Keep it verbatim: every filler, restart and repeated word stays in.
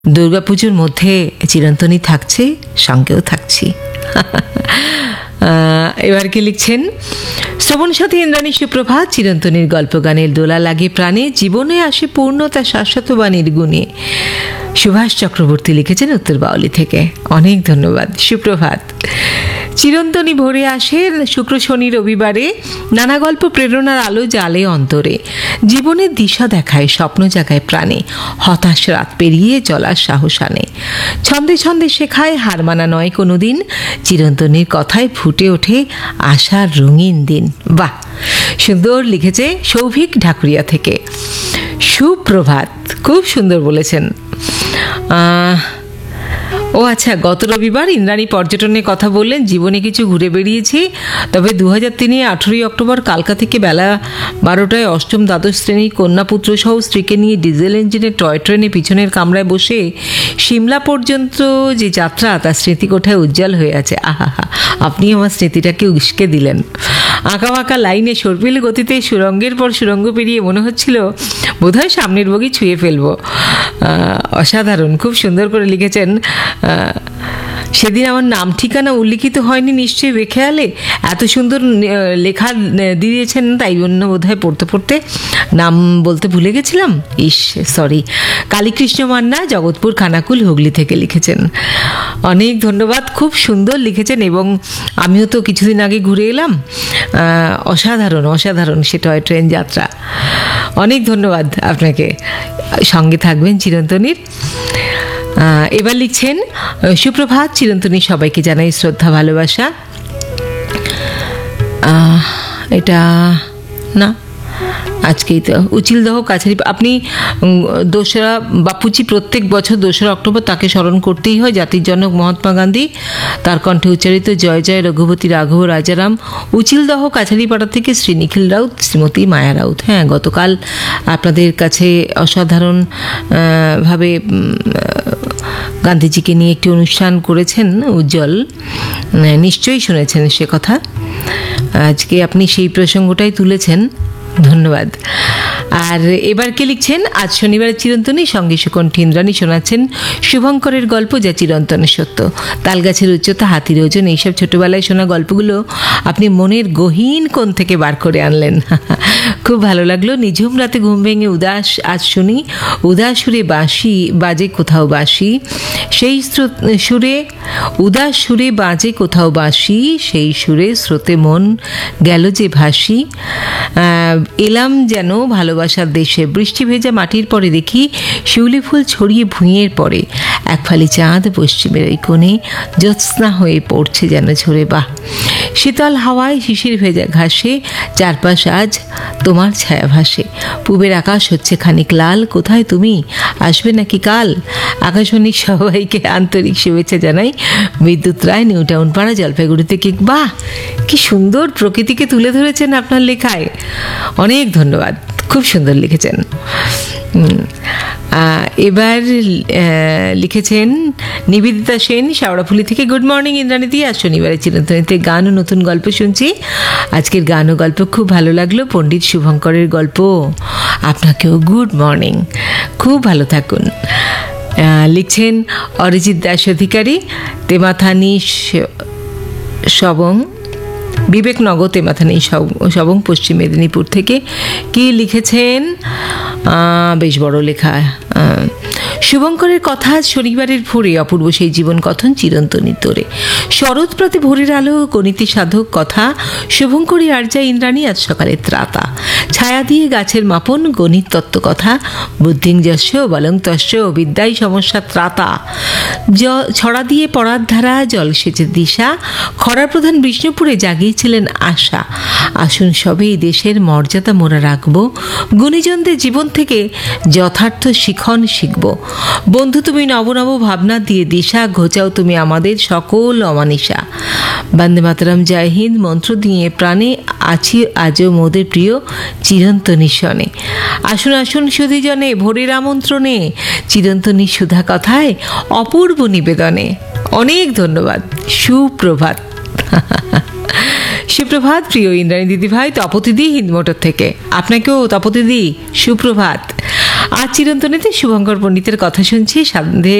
দুর্গাপুজোর মধ্যে চিরন্তনী থাকছে, সঙ্গেও থাকছি। এবার কি লিখছেন? শ্রবণ সাথী ইন্দ্রাণী সুপ্রভাত। চিরন্তনীর গল্প গানের দোলা লাগে প্রাণে, জীবনে আসে পূর্ণতা শাশ্বত বাণীর গুণে। সুভাষ চক্রবর্তী লিখেছেন উত্তর বাউলি থেকে। অনেক ধন্যবাদ, সুপ্রভাত। চিরন্তনী ভরে আসে শুক্র শনি রবিবারে, নানা গল্প প্রেরণার আলো জালে অন্তরে, জীবনের দিশা দেখায়, স্বপ্ন জাগায় প্রাণে, হতাশ রাত পেরিয়ে চলার সাহস আনে, ছন্দে ছন্দে শেখায় হার মানা নয় কোনো দিন, চিরন্তনীর কথায় ফুটে ওঠে আশার রঙিন দিন। বাহ, সুন্দর লিখেছে সৌভিক ঢাকুরিয়া থেকে। সুপ্রভাত, খুব সুন্দর বলেছেন। আহ ও আচ্ছা, গত রবিবার ইন্দ্রাণী পর্যটনের কথা বললেন। জীবনে কিছু ঘুরে বেরিয়েছি, তবে দু হাজার তিনে আঠেরোই অক্টোবর কালকা থেকে বেলা বারোটায় অষ্টম দ্বাদশ শ্রেণীর কন্যাপুত্র সহ স্ত্রীকে নিয়ে ডিজেল ইঞ্জিনের টয় ট্রেনে পিছনের কামরায় বসে সিমলা পর্যন্ত যে যাত্রা, তার স্মৃতিকোঠায় উজ্জ্বল হয়ে আছে। আহা হা, আপনি আমার স্মৃতিটাকে উস্কে দিলেন। আঁকা বাঁকা লাইনে সর্পিল গতিতে সুরঙ্গের পর সুরঙ্গ পেরিয়ে মনে হচ্ছিল বোধহয় সামনের বগি ছুঁয়ে ফেলবো। অসাধারণ, খুব সুন্দর করে লিখেছেন। সেদিন আমার নাম ঠিকানা উল্লিখিত হয়নি নিশ্চয়ই বেখেয়ালে, এত সুন্দর লেখা দিয়েছেন, তাই জন্য বোধহয় পড়তে পড়তে নাম বলতে ভুলে গেছিলাম। ইস, সরি। কালীকৃষ্ণ মান্না, জগৎপুর খানাকুল হুগলি থেকে লিখেছেন। অনেক ধন্যবাদ, খুব সুন্দর লিখেছেন। এবং আমিও তো কিছুদিন আগে ঘুরে এলাম। অসাধারণ অসাধারণ সে টয় ট্রেন যাত্রা। অনেক ধন্যবাদ আপনাকে। সঙ্গে থাকবেন চিরন্তনীর। এবার লিখছেন সুপ্রভাত। চিরন্তনী সবাইকে জানাই শ্রদ্ধা ভালোবাসা। এটা না, আজকেই তো উচিলদহ কাছারি। আপনি দোসরা বাপুজি, প্রত্যেক বছর দোসরা অক্টোবর তাকে স্মরণ করতেই হয়। জাতির জনক মহাত্মা গান্ধী, তার কণ্ঠে উচ্চারিত জয় জয় রঘুপতি রাঘব রাজারাম। উচিলদহ কাছারিপাড়া থেকে শ্রী নিখিল রাউত, শ্রীমতী মায়া রাউত। হ্যাঁ, গতকাল আপনাদের কাছে অসাধারণ ভাবে গান্ধীজিকে নিয়ে একটি অনুষ্ঠান করেছেন উজ্জ্বল, নিশ্চয়ই শুনেছেন সে কথা। আজকে আপনি সেই প্রসঙ্গটাই তুলেছেন, ধন্যবাদ। আর এবার কে লিখছেন? আজ শনিবারের চিরন্তনী সঙ্গে সুকণ্ঠী ইন্দ্রাণী শোনাচ্ছেন শুভঙ্করের গল্প, যা চিরন্তনের সত্য। তালগাছের উচ্চতা, হাতির ওজন, এইসব ছোটবেলায় শোনা গল্পগুলো আপনি মনের গহীন কোণ থেকে বার করে আনলেন। খুব ভালো লাগলো। নিঝুম রাতে ঘুম ভেঙে উদাস আজ শুনি, উদাস সুরে বাঁশি বাজে কোথাও বাঁশি, সেই সুরে উদাস সুরে বাজে কোথাও বাঁশি, সেই সুরে স্রোতে মন গেল যে ভাসি। এলাম যেন ভালোবাসার দেশে, বৃষ্টি ভেজা মাটির পরে দেখি শিউলি ফুল ছড়িয়ে ভুঁইয়ের পরে, এক ফালি চাঁদ পশ্চিমের ওই কোণে জ্যোৎস্না হয়ে পড়ছে যেন ঝরে। বাহ, শীতল হাওয়ায় শিশির ভেজা ঘাসে চারপাশ আজ তোমার ছায়া ভাসে, পূবের আকাশ হচ্ছে খানিক লাল, কোথায় তুমি, আসবে নাকি কাল? আকাশবাণীর সবাইকে আন্তরিক শুভেচ্ছা জানাই। বিদ্যুৎ রায়, নিউ টাউন পাড়া, জলপাইগুড়ি থেকে। বাহ, কি সুন্দর প্রকৃতিকে তুলে ধরেছেন আপনার লেখায়। অনেক ধন্যবাদ, খুব সুন্দর লিখেছেন। এবার লিখেছেন নিবেদিতা সেন, শাওড়াফুলি থেকে। গুড মর্নিং ইন্দ্রাণীদি, আজ শনিবারের চিরন্তনীতে গান ও নতুন গল্প শুনছি। আজকের গান ও গল্প খুব ভালো লাগলো। পণ্ডিত শুভঙ্করের গল্প। আপনাকেও গুড মর্নিং, খুব ভালো থাকুন। লিখছেন অরিজিৎ দাস অধিকারী, তেমাথানি সবং, বিবেকনগর তেমাথানি সবং, পশ্চিম মেদিনীপুর থেকে। কি লিখেছেন? বেশ বড় লেখা। শুভঙ্করের কথা, শনিবারের ভোরে অপূর্ব সেই জীবন কথন চিরন্তনীর তোরে, শরৎ প্রাতে ভোরের আলো, গণিতে সাধক কথা, শুভঙ্করী আর্যা ইন্দ্রাণী আজ সকালে ত্রাতা, ছায়া দিয়ে গাছের মাপন, গণিত তত্ত্ব কথা, বুদ্ধিঞ্জস্য বলং তস্য, বিদ্যায় সমস্যা ত্রাতা, ছড়া দিয়ে পড়ার ধারা, জলসেচের দিশা, খরা প্রধান বিষ্ণুপুরে জাগিয়েছিলেন আশা। আসুন সবে এই দেশের মর্যাদা মোরা রাখব, গুণীজনদের জীবন থেকে যথার্থ শিখন শিখব। বন্ধু তুমি নবনব ভাবনা দিয়ে দিশা, ঘোচাও তুমি আমাদের সকল অমানিসা। বন্দে মাতরম, জয় হিন্দ মন্ত্র দিয়ে প্রাণে আছি আজও মোদের প্রিয় চিরন্তনী শনে। আসুন আসুন সুধীজনে, ভোরের আমন্ত্রণে, চিরন্তনী সুধা কথায় অপূর্ব নিবেদনে। অনেক ধন্যবাদ, সুপ্রভাত। সুপ্রভাত প্রিয় ইন্দ্রাণী দিদি ভাই। তপতিদি হিন্দমোটর থেকে। আপনাকেও তপতিদি সুপ্রভাত। আজ চিরন্তনীতে শুভঙ্কর পণ্ডিতের কথা শুনছি। সাধে